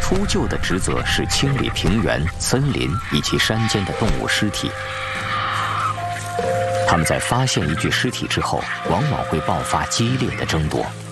初救的职责是清理平原、森林以及山间的动物尸体。他们在发现一具尸体之后，往往会爆发激烈的争夺。